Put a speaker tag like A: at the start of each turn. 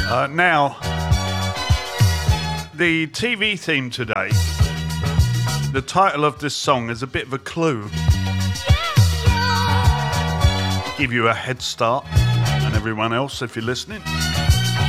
A: Now, the TV theme today, the title of this song is a bit of a clue. Give you a head start and everyone else if you're listening.